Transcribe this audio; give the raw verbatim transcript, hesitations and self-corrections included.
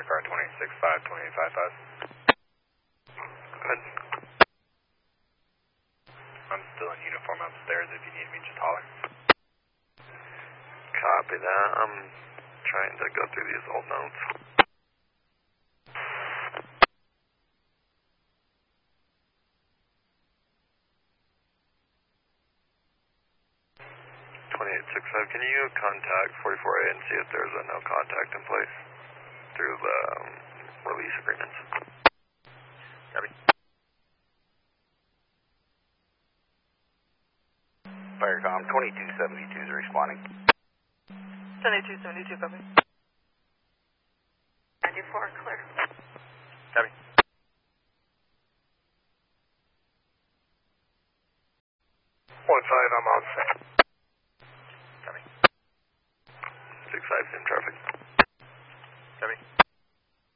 car twenty-six five, twenty-eight five five. Go ahead. I'm still in uniform upstairs. If you need me, just holler. Copy that. I'm trying to go through these old notes. twenty-eight six five, can you contact forty-four A and see if there's a no contact in place through the um, release agreements? Copy. Firecom twenty-two seventy-two is responding. twenty-two seventy-two, copy. ninety-four, clear. Copy. one five, I'm on set. Copy. six five, sim traffic.